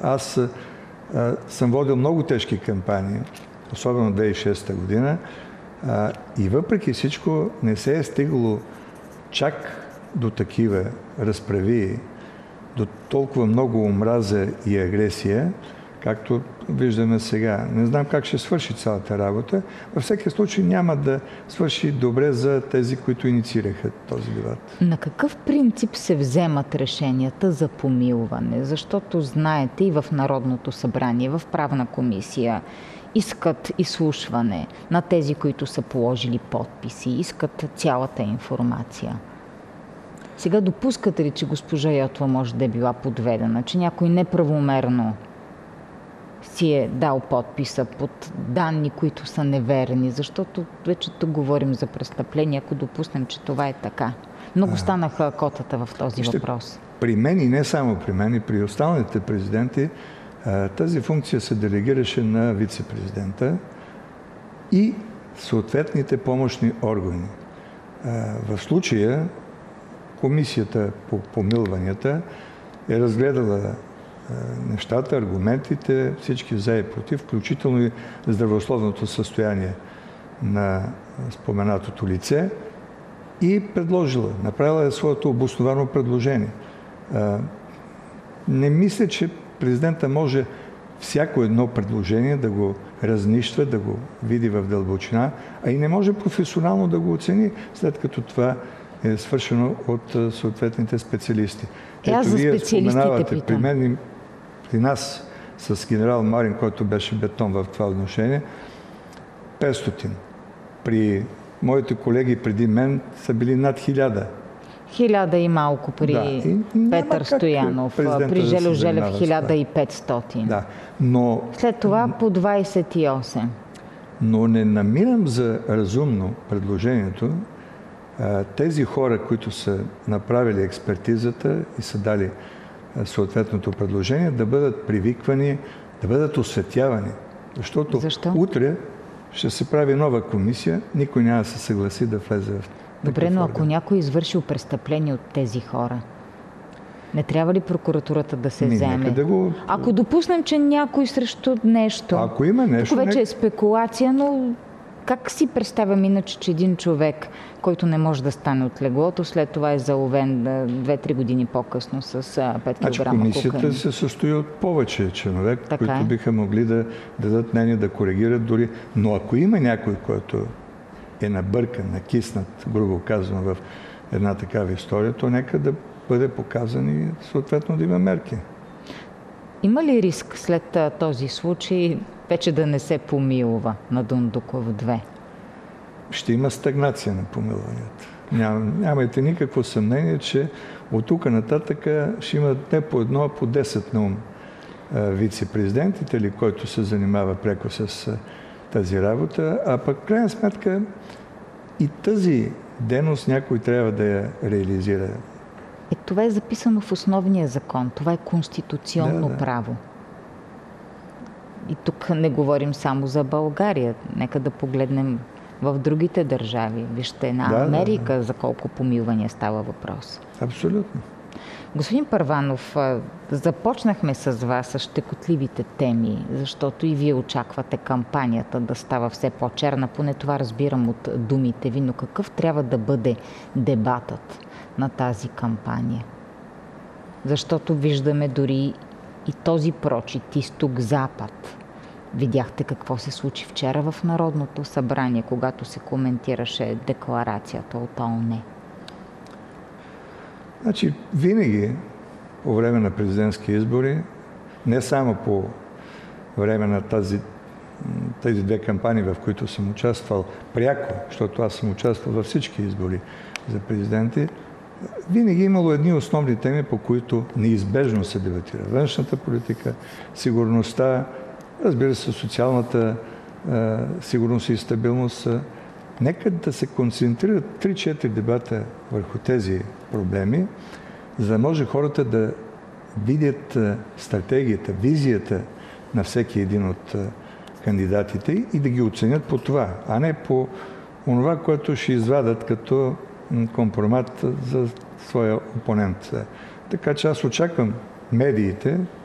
Аз съм водил много тежки кампании, особено 2006 година, и въпреки всичко не се е стигало чак до такива разправии, до толкова много омраза и агресия, както виждаме сега. Не знам как ще свърши цялата работа. Във всеки случай няма да свърши добре за тези, които инициираха този дебат. На какъв принцип се вземат решенията за помилване? Защото знаете, и в Народното събрание, в Правна комисия, искат изслушване на тези, които са положили подписи, искат цялата информация. Сега допускате ли, че госпожа Йотова може да е била подведена, че някой неправомерно си е дал подписа под данни, които са неверни, защото вече тук говорим за престъпление, ако допуснем, че това е така. Много станаха котата в този въпрос. При мен и не само при мен, и при останалите президенти, тази функция се делегираше на вице-президента и съответните помощни органи. В случая Комисията по помилванията е разгледала нещата, аргументите, всички за и против, включително и здравословното състояние на споменатото лице и предложила, направила е своето обосновано предложение. Не мисля, че президента може всяко едно предложение да го разнищва, да го види в дълбочина, а и не може професионално да го оцени, след като това е свършено от съответните специалисти. Ето, вие споменавате при мен и при нас с генерал Марин, който беше бетон в това отношение, 500. При моите колеги преди мен са били над 1000. 1000 и малко при Петър Стоянов, при Жельо Желев 1500. Да, но след това по 28. Но не намирам за разумно предложението тези хора, които са направили експертизата и са дали съответното предложение, да бъдат привиквани, да бъдат осветявани. Защото утре ще се прави нова комисия, никой няма да се съгласи да влезе в. Добре, но ако някой извършил престъпление от тези хора, не трябва ли прокуратурата да се вземе? Ако допуснем, че някой срещу нещо, ако има нещо, тук вече е спекулация, но как си представям иначе, че един човек, който не може да стане от леглото, след това е заловен 2-3 години по-късно с 5 кг кокаин? Комисията се състои от повече членове, които биха могли да дадат мнение, да коригират дори. Но ако има някой, който е набъркан, накиснат, грубо казано, в една такава история, то нека да бъде показан и съответно да има мерки. Има ли риск след този случай вече да не се помилва на Дондуков 2? Ще има стагнация на помилванията. Нямайте никакво съмнение, че от тук нататък ще имат не по едно, а по 10 на ум вице-президентите, или който се занимава пряко с тази работа, а пък в крайна сметка и тази дейност някой трябва да я реализира. Това е записано в основния закон. Това е конституционно право. И тук не говорим само за България. Нека да погледнем в другите държави. Вижте на Америка за колко помилвания става въпрос. Абсолютно. Господин Първанов, започнахме с вас с щекотливите теми, защото и вие очаквате кампанията да става все по-черна. Поне това разбирам от думите ви, но какъв трябва да бъде дебатът на тази кампания? Защото виждаме дори и този прочит, изток-запад. Видяхте какво се случи вчера в Народното събрание, когато се коментираше декларацията от ООН. Значи, винаги по време на президентски избори, не само по време на тези две кампании, в които съм участвал пряко, защото аз съм участвал във всички избори за президенти, винаги имало едни основни теми, по които неизбежно се дебатира. Външната политика, сигурността, разбира се, социалната сигурност и стабилност. Нека да се концентрират 3-4 дебата върху тези проблеми, за да може хората да видят стратегията, визията на всеки един от кандидатите и да ги оценят по това, а не по онова, което ще извадат като компромат за своя опонент. Така че аз очаквам медиите